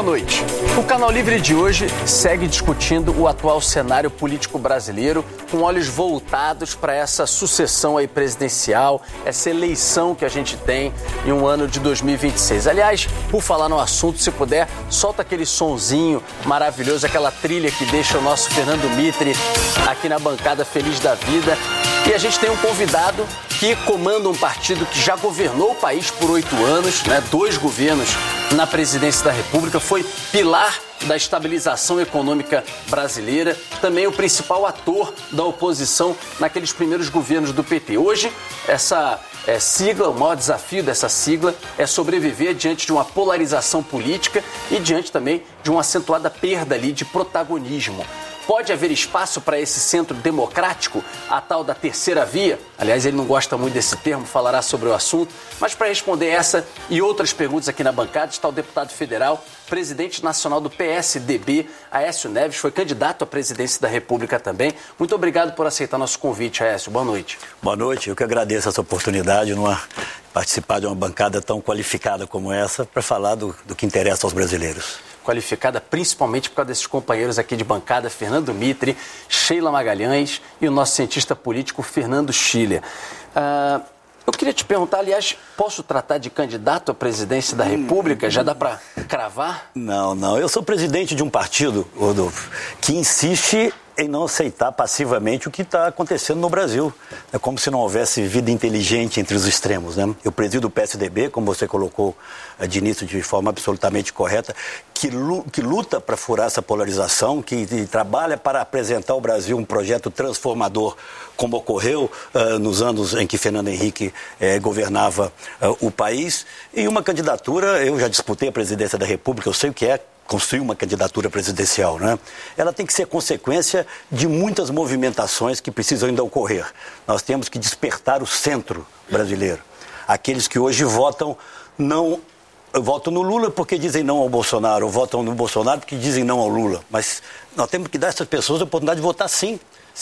Boa noite. O Canal Livre de hoje segue discutindo o atual cenário político brasileiro com olhos voltados para essa sucessão aí presidencial, essa eleição que a gente tem em um ano de 2026. Aliás, por falar no assunto, se puder, solta aquele sonzinho maravilhoso, aquela trilha que deixa o nosso Fernando Mitre aqui na bancada feliz da vida. E a gente tem um convidado que comanda um partido que já governou o país por 8 anos, né? 2 governos na presidência da República, foi pilar da estabilização econômica brasileira, também o principal ator da oposição naqueles primeiros governos do PT. Hoje, essa sigla, o maior desafio dessa sigla é sobreviver diante de uma polarização política e diante também de uma acentuada perda ali de protagonismo. Pode haver espaço para esse centro democrático, a tal da terceira via? Aliás, ele não gosta muito desse termo, falará sobre o assunto. Mas para responder essa e outras perguntas aqui na bancada está o deputado federal, presidente nacional do PSDB, Aécio Neves, foi candidato à presidência da República também. Muito obrigado por aceitar nosso convite, Aécio. Boa noite. Boa noite. Eu que agradeço essa oportunidade de participar de uma bancada tão qualificada como essa para falar do que interessa aos brasileiros. Qualificada principalmente por causa desses companheiros aqui de bancada, Fernando Mitre, Sheila Magalhães e o nosso cientista político, Fernando Schiller. Eu queria te perguntar, aliás, posso tratar de candidato à presidência da República? Já dá para cravar? Não. Eu sou presidente de um partido, Rodolfo, que insiste em não aceitar passivamente o que está acontecendo no Brasil. É como se não houvesse vida inteligente entre os extremos, né? Eu presido o PSDB, como você colocou de início de forma absolutamente correta, que luta para furar essa polarização, que trabalha para apresentar ao Brasil um projeto transformador, como ocorreu nos anos em que Fernando Henrique governava o país. E uma candidatura, eu já disputei a presidência da República, eu sei o que é construir uma candidatura presidencial, né? Ela tem que ser consequência de muitas movimentações que precisam ainda ocorrer. Nós temos que despertar o centro brasileiro. Aqueles que hoje votam no Lula porque dizem não ao Bolsonaro, ou votam no Bolsonaro porque dizem não ao Lula. Mas nós temos que dar a essas pessoas a oportunidade de votar sim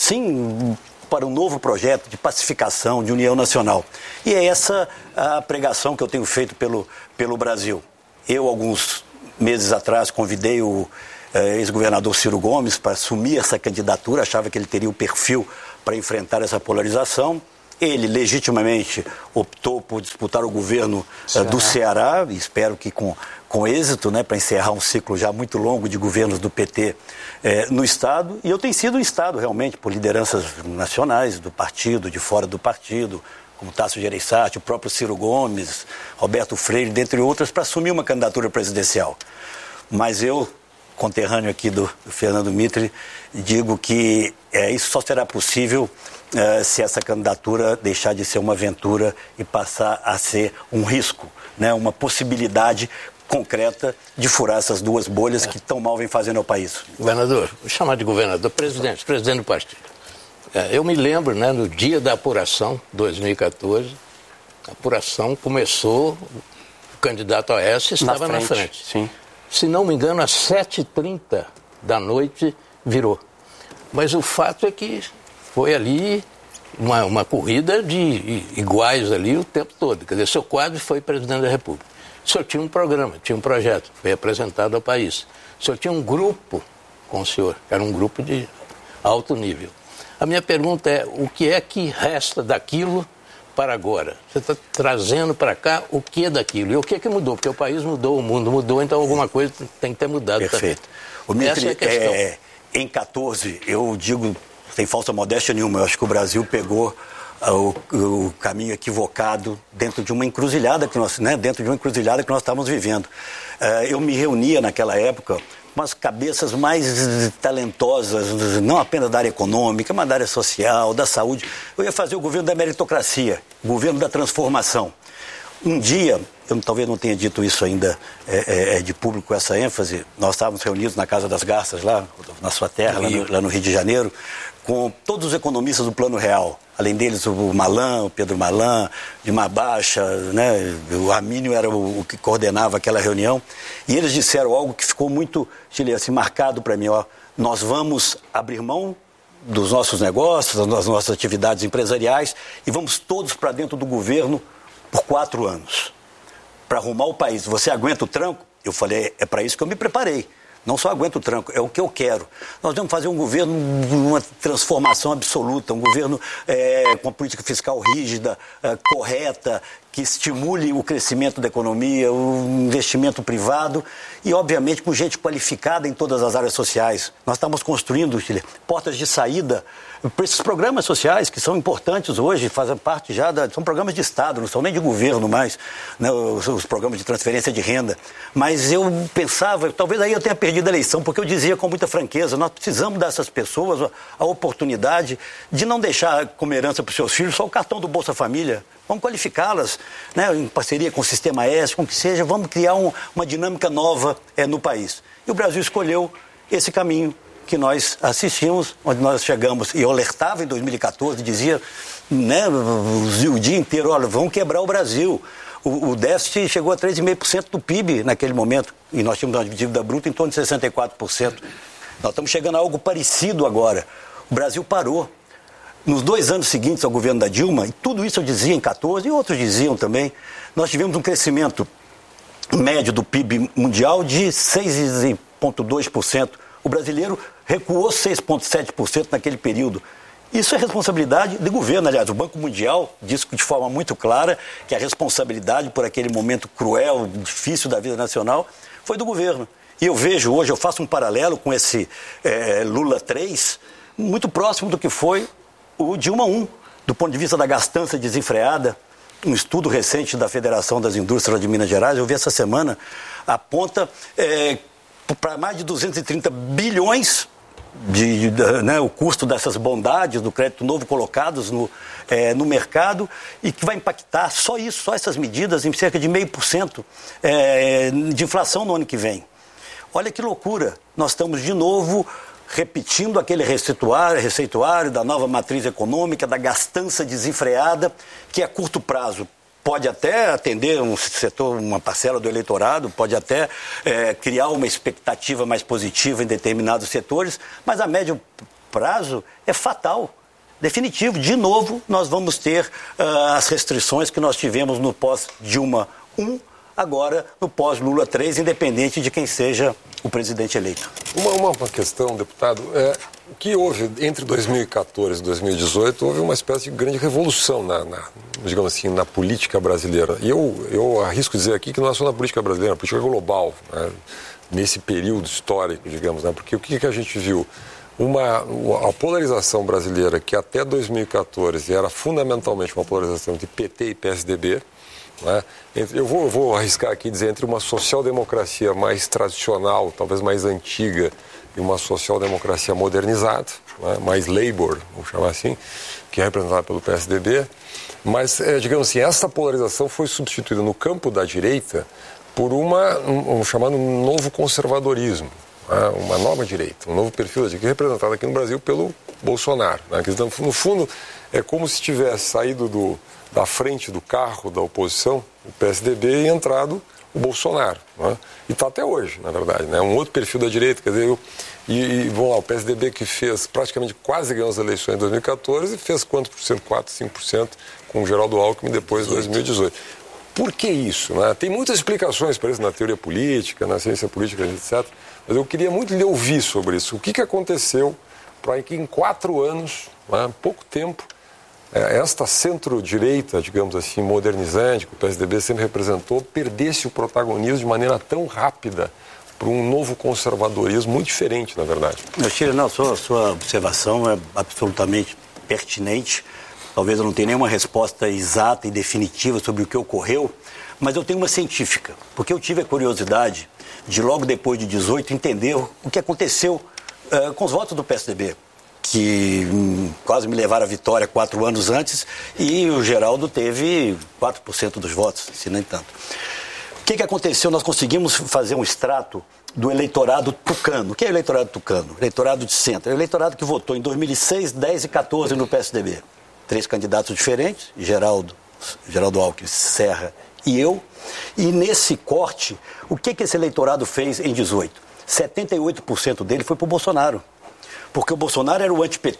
para um novo projeto de pacificação, de união nacional. E é essa a pregação que eu tenho feito pelo Brasil. Eu, alguns meses atrás, convidei o ex-governador Ciro Gomes para assumir essa candidatura, achava que ele teria o perfil para enfrentar essa polarização. Ele, legitimamente, optou por disputar o governo do Ceará, e espero que com êxito, né, para encerrar um ciclo já muito longo de governos do PT no Estado. E eu tenho sido um Estado, realmente, por lideranças nacionais do partido, de fora do partido, como Tasso Gereissati, o próprio Ciro Gomes, Roberto Freire, dentre outras, para assumir uma candidatura presidencial. Mas eu, conterrâneo aqui do Fernando Mitre, digo que isso só será possível se essa candidatura deixar de ser uma aventura e passar a ser um risco, né? Uma possibilidade concreta de furar essas duas bolhas que tão mal vem fazendo ao país. Governador, vou chamar de governador, presidente do partido. Eu me lembro, né, no dia da apuração, 2014, a apuração começou, o candidato Aécio estava na frente. Sim. Se não me engano, às 7h30 da noite virou. Mas o fato é que foi ali uma corrida de iguais ali o tempo todo. Quer dizer, o senhor quase foi presidente da República. O senhor tinha um programa, tinha um projeto, foi apresentado ao país. O senhor tinha um grupo com o senhor, era um grupo de alto nível. A minha pergunta é, o que é que resta daquilo para agora? Você está trazendo para cá o que é daquilo? E o que é que mudou? Porque o país mudou, o mundo mudou, então alguma coisa tem que ter mudado. Perfeito. O Mitre, essa é a questão. Em 14, eu digo, sem falsa modéstia nenhuma, eu acho que o Brasil pegou o caminho equivocado dentro de uma encruzilhada que nós estávamos vivendo. Eu me reunia naquela época umas cabeças mais talentosas, não apenas da área econômica, mas da área social, da saúde. Eu ia fazer o governo da meritocracia, o governo da transformação. Um dia, eu talvez não tenha dito isso ainda de público com essa ênfase, nós estávamos reunidos na Casa das Garças, lá na sua terra, lá no Rio de Janeiro, com todos os economistas do Plano Real. Além deles, o Pedro Malan, de Mabaixa, né? O Armínio era o que coordenava aquela reunião. E eles disseram algo que ficou muito, assim, marcado para mim. Nós vamos abrir mão dos nossos negócios, das nossas atividades empresariais e vamos todos para dentro do governo por 4 anos. Para arrumar o país. Você aguenta o tranco? Eu falei, é para isso que eu me preparei. Não só aguento o tranco, é o que eu quero. Nós vamos fazer um governo de uma transformação absoluta, um governo com uma política fiscal rígida, correta, que estimule o crescimento da economia, o investimento privado e, obviamente, com gente qualificada em todas as áreas sociais. Nós estamos construindo, Chile, portas de saída para esses programas sociais que são importantes hoje, fazem parte já são programas de Estado, não são nem de governo mais, né, os programas de transferência de renda. Mas eu pensava, talvez aí eu tenha perdido a eleição, porque eu dizia com muita franqueza, nós precisamos dessas pessoas a oportunidade de não deixar como herança para os seus filhos só o cartão do Bolsa Família. Vamos qualificá-las, né, em parceria com o Sistema S, com o que seja, vamos criar uma dinâmica nova no país. E o Brasil escolheu esse caminho que nós assistimos, onde nós chegamos, e eu alertava em 2014, dizia, né, o dia inteiro, olha, vão quebrar o Brasil. O déficit chegou a 3,5% do PIB naquele momento, e nós tínhamos uma dívida bruta em torno de 64%. Nós estamos chegando a algo parecido agora. O Brasil parou. Nos 2 anos seguintes ao governo da Dilma, e tudo isso eu dizia em 14, e outros diziam também, nós tivemos um crescimento médio do PIB mundial de 6,2%. O brasileiro recuou 6,7% naquele período. Isso é responsabilidade do governo, aliás, o Banco Mundial disse de forma muito clara que a responsabilidade por aquele momento cruel, difícil da vida nacional, foi do governo. E eu vejo hoje, eu faço um paralelo com esse Lula 3, muito próximo do que foi o Dilma 1, do ponto de vista da gastança desenfreada. Um estudo recente da Federação das Indústrias de Minas Gerais, eu vi essa semana, aponta para mais de 230 bilhões né, o custo dessas bondades do crédito novo colocados no mercado e que vai impactar só isso, só essas medidas em cerca de 0,5% de inflação no ano que vem. Olha que loucura, nós estamos de novo repetindo aquele receituário da nova matriz econômica, da gastança desenfreada, que a curto prazo pode até atender um setor, uma parcela do eleitorado, pode até criar uma expectativa mais positiva em determinados setores, mas a médio prazo é fatal, definitivo. De novo, nós vamos ter as restrições que nós tivemos no pós-Dilma 1, agora no pós-Lula 3, independente de quem seja o presidente eleito. Uma questão, deputado, o que houve entre 2014 e 2018, houve uma espécie de grande revolução digamos assim, na política brasileira. E eu arrisco dizer aqui que não é só na política brasileira, na política global, né, nesse período histórico, digamos, né, porque o que a gente viu? A polarização brasileira, que até 2014 era fundamentalmente uma polarização entre PT e PSDB, né? Eu vou arriscar aqui dizer entre uma social-democracia mais tradicional, talvez mais antiga, e uma social-democracia modernizada, né? Mais Labour, vamos chamar assim, que é representada pelo PSDB. Mas, digamos assim, essa polarização foi substituída no campo da direita por um chamado novo conservadorismo, né? Uma nova direita, um novo perfil da direita, representado aqui no Brasil pelo Bolsonaro, né? Que, no fundo, é como se tivesse saído da frente do carro da oposição, o PSDB, e entrado o Bolsonaro, né? E está até hoje, na verdade, né? Um outro perfil da direita, quer dizer, vamos lá, o PSDB que fez praticamente quase ganhou as eleições em 2014 e fez quantos por cento? 4, 5% com o Geraldo Alckmin depois de 2018. Por que isso, né? Tem muitas explicações para isso na teoria política, na ciência política, etc. Mas eu queria muito lhe ouvir sobre isso. O que aconteceu para que em 4 anos, né, pouco tempo, esta centro-direita, digamos assim, modernizante, que o PSDB sempre representou, perdesse o protagonismo de maneira tão rápida para um novo conservadorismo muito diferente, na verdade. Chile, não, sua observação é absolutamente pertinente. Talvez eu não tenha nenhuma resposta exata e definitiva sobre o que ocorreu, mas eu tenho uma científica, porque eu tive a curiosidade de, logo depois de 18, entender o que aconteceu com os votos do PSDB, que quase me levaram à vitória 4 anos antes, e o Geraldo teve 4% dos votos, se nem tanto. O que aconteceu? Nós conseguimos fazer um extrato do eleitorado tucano. O que é o eleitorado tucano? Eleitorado de centro. É o eleitorado que votou em 2006, 10 e 14 no PSDB. 3 candidatos diferentes, Geraldo Alckmin, Serra e eu. E nesse corte, o que esse eleitorado fez em 18? 78% dele foi para o Bolsonaro. Porque o Bolsonaro era o anti-PT,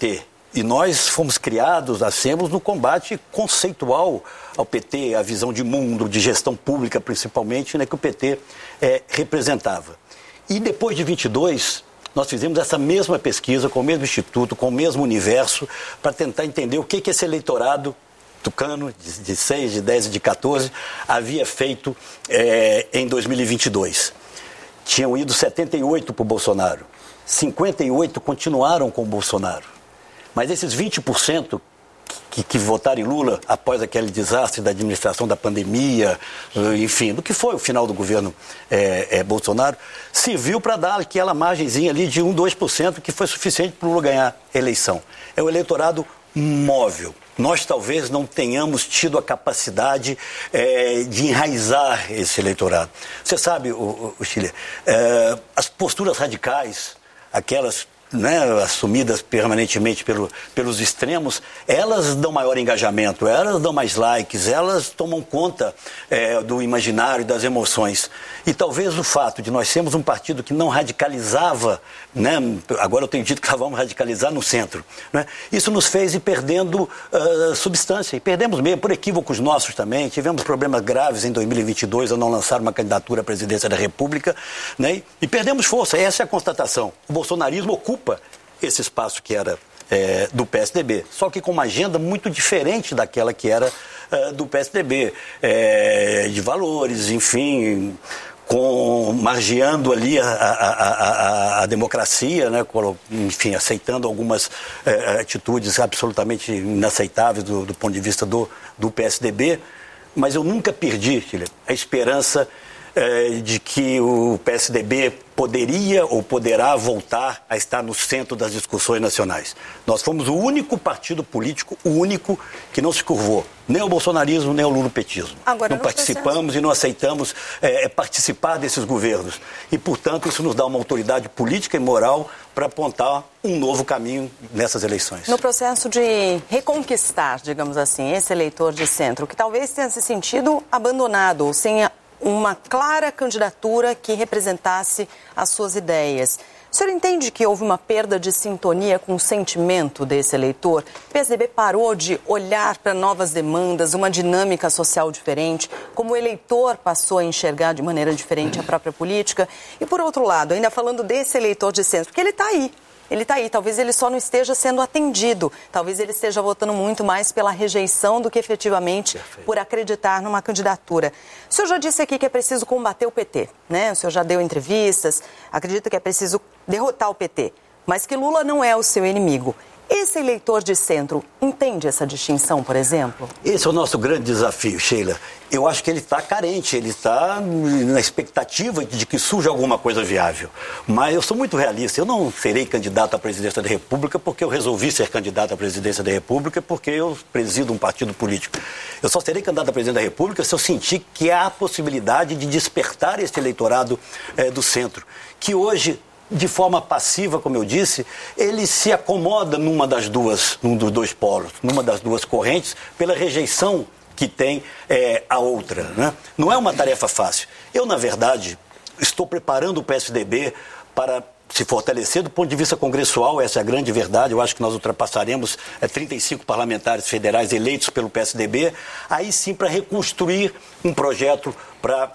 E nós fomos criados, nascemos no combate conceitual ao PT, a visão de mundo, de gestão pública principalmente, né, que o PT representava. E depois de 22, nós fizemos essa mesma pesquisa com o mesmo instituto, com o mesmo universo, para tentar entender o que esse eleitorado tucano, de 6, de 10 e de 14, havia feito em 2022. Tinham ido 78 para o Bolsonaro, 58 continuaram com o Bolsonaro. Mas esses 20% que votaram em Lula após aquele desastre da administração da pandemia, enfim, do que foi o final do governo Bolsonaro, serviu para dar aquela margenzinha ali de 1, 2% que foi suficiente para o Lula ganhar a eleição. É o eleitorado móvel. Nós talvez não tenhamos tido a capacidade de enraizar esse eleitorado. Você sabe, o Chile, as posturas radicais, aquelas, né, assumidas permanentemente pelos extremos, elas dão maior engajamento, elas dão mais likes, elas tomam conta do imaginário, das emoções. E talvez o fato de nós sermos um partido que não radicalizava, né, agora eu tenho dito que nós vamos radicalizar no centro, né, isso nos fez ir perdendo substância, e perdemos mesmo por equívocos nossos também. Tivemos problemas graves em 2022 ao não lançar uma candidatura à presidência da República, né, e perdemos força. Essa é a constatação. O bolsonarismo ocupa esse espaço que era do PSDB, só que com uma agenda muito diferente daquela que era do PSDB, de valores, enfim, margeando ali a democracia, né, enfim, aceitando algumas atitudes absolutamente inaceitáveis do ponto de vista do PSDB, mas eu nunca perdi, Chile, a esperança de que o PSDB poderia ou poderá voltar a estar no centro das discussões nacionais. Nós fomos o único partido político, o único que não se curvou, nem ao bolsonarismo, nem ao lulopetismo. Não participamos e não aceitamos participar desses governos. E, portanto, isso nos dá uma autoridade política e moral para apontar um novo caminho nessas eleições. No processo de reconquistar, digamos assim, esse eleitor de centro, que talvez tenha se sentido abandonado ou sem uma clara candidatura que representasse as suas ideias. O senhor entende que houve uma perda de sintonia com o sentimento desse eleitor? O PSDB parou de olhar para novas demandas, uma dinâmica social diferente, como o eleitor passou a enxergar de maneira diferente a própria política? E, por outro lado, ainda falando desse eleitor de centro, porque ele está aí. Ele está aí, talvez ele só não esteja sendo atendido, talvez ele esteja votando muito mais pela rejeição do que efetivamente por acreditar numa candidatura. O senhor já disse aqui que é preciso combater o PT, né? O senhor já deu entrevistas, acredita que é preciso derrotar o PT, mas que Lula não é o seu inimigo. Esse eleitor de centro entende essa distinção, por exemplo? Esse é o nosso grande desafio, Sheila. Eu acho que ele está carente, ele está na expectativa de que surja alguma coisa viável. Mas eu sou muito realista, eu não serei candidato à presidência da República porque eu resolvi ser candidato à presidência da República porque eu presido um partido político. Eu só serei candidato à presidência da República se eu sentir que há a possibilidade de despertar esse eleitorado do centro, que hoje, de forma passiva, como eu disse, ele se acomoda num dos dois polos, numa das duas correntes, pela rejeição que tem a outra, né? Não é uma tarefa fácil. Eu, na verdade, estou preparando o PSDB para se fortalecer do ponto de vista congressual, essa é a grande verdade. Eu acho que nós ultrapassaremos 35 parlamentares federais eleitos pelo PSDB, aí sim para reconstruir um projeto para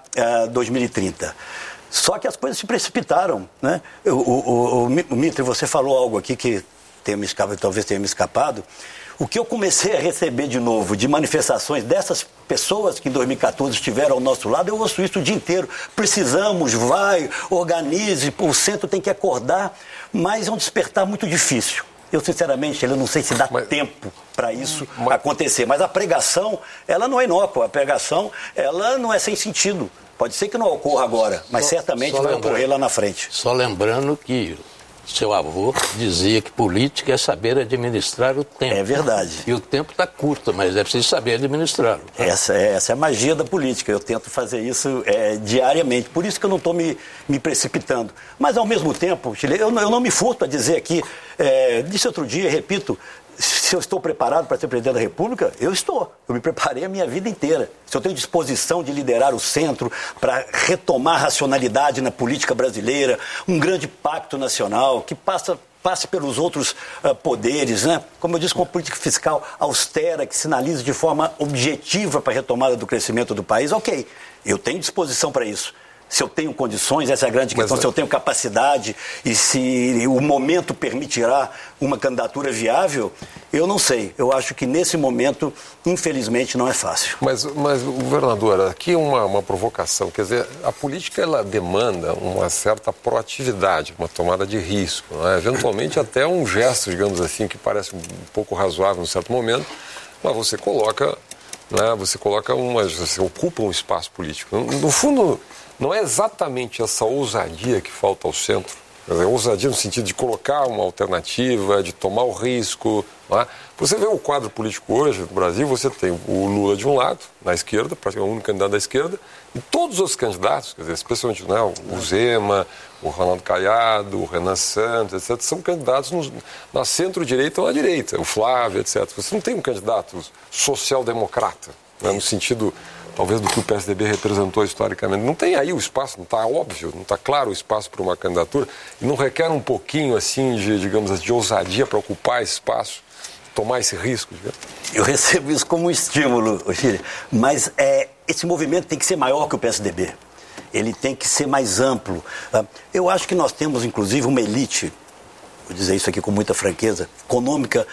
2030. Só que as coisas se precipitaram, né? O Mitre, você falou algo aqui que talvez tenha me escapado. O que eu comecei a receber de novo de manifestações dessas pessoas que em 2014 estiveram ao nosso lado, eu ouço isso o dia inteiro. Precisamos, vai, organize, o centro tem que acordar, mas é um despertar muito difícil. Eu, sinceramente, eu não sei se dá tempo para isso acontecer. Mas a pregação, ela não é inócua, a pregação, ela não é sem sentido. Pode ser que não ocorra agora, mas certamente vai ocorrer lá na frente. Só lembrando que seu avô dizia que política é saber administrar o tempo. É verdade. E o tempo está curto, mas é preciso saber administrá-lo. Tá? Essa é a magia da política. Eu tento fazer isso diariamente. Por isso que eu não estou me precipitando. Mas, ao mesmo tempo, eu não me furto a dizer aqui, disse outro dia, repito, se eu estou preparado para ser presidente da República, eu estou. Eu me preparei a minha vida inteira. Se eu tenho disposição de liderar o centro para retomar a racionalidade na política brasileira, um grande pacto nacional que passa passe pelos outros poderes, né? Como eu disse, com uma política fiscal austera, que sinalize de forma objetiva para a retomada do crescimento do país, ok, eu tenho disposição para isso. Se eu tenho condições, essa é a grande questão, se eu tenho capacidade e se o momento permitirá uma candidatura viável, eu não sei. Eu acho que nesse momento, infelizmente, não é fácil. Mas governador, aqui uma provocação. Quer dizer, a política ela demanda uma certa proatividade, uma tomada de risco, não é? Eventualmente até um gesto, digamos assim, que parece um pouco razoável em certo momento, mas você coloca, né, você ocupa um espaço político. No fundo, não é exatamente essa ousadia que falta ao centro. Quer dizer, ousadia no sentido de colocar uma alternativa, de tomar o risco. Não é? Você vê o quadro político hoje no Brasil, você tem o Lula de um lado, na esquerda, praticamente o único candidato da esquerda, e todos os candidatos, quer dizer, especialmente, né, o Zema, o Ronaldo Caiado, o Renan Santos, etc., são candidatos na centro-direita ou na direita, o Flávio, etc. Você não tem um candidato social-democrata, né, no sentido, talvez, do que o PSDB representou historicamente. Não tem aí o espaço, não está óbvio, não está claro o espaço para uma candidatura, e não requer um pouquinho, assim, digamos, de ousadia para ocupar esse espaço, tomar esse risco? Digamos. Eu recebo isso como um estímulo, Chile, mas esse movimento tem que ser maior que o PSDB. Ele tem que ser mais amplo. Eu acho que nós temos, inclusive, uma elite, vou dizer isso aqui com muita franqueza, econômica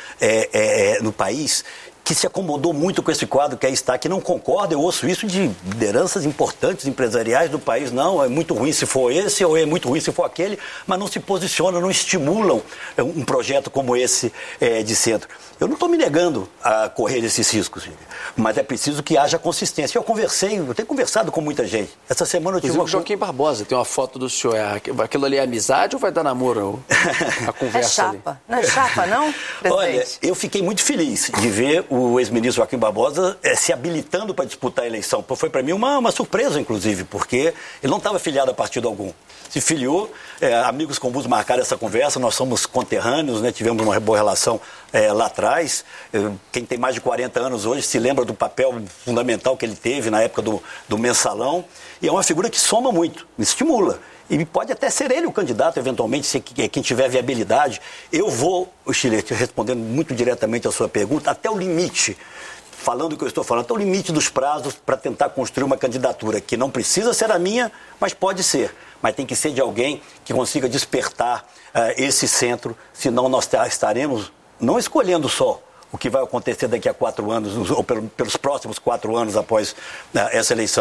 no país, que se acomodou muito com esse quadro que aí está, que não concorda. Eu ouço isso de lideranças importantes empresariais do país. Não, é muito ruim se for esse ou é muito ruim se for aquele, mas não se posicionam, não estimulam um projeto como esse de centro. Eu não estou me negando a correr esses riscos, mas é preciso que haja consistência. Eu tenho conversado com muita gente. Essa semana eu tive o Joaquim Barbosa tem uma foto do senhor. Aquilo ali é amizade ou vai dar namoro? A conversa chapa. ali. Não é chapa, não, presidente? Olha, eu fiquei muito feliz de ver o ex-ministro Joaquim Barbosa se habilitando para disputar a eleição. Foi para mim uma surpresa, inclusive, porque ele não estava filiado a partido algum. Se filiou, amigos comuns marcaram essa conversa, nós somos conterrâneos, né? Tivemos uma boa relação lá atrás. Quem tem mais de 40 anos hoje se lembra do papel fundamental que ele teve na época do Mensalão. E é uma figura que soma muito, estimula. E pode até ser ele o candidato, eventualmente, se quem tiver viabilidade. Eu vou, Chile, respondendo muito diretamente a sua pergunta, até o limite, falando o que eu estou falando, até o limite dos prazos para tentar construir uma candidatura que não precisa ser a minha, mas pode ser. Mas tem que ser de alguém que consiga despertar esse centro, senão nós estaremos não escolhendo só o que vai acontecer daqui a 4 anos, ou pelos próximos 4 anos após essa eleição.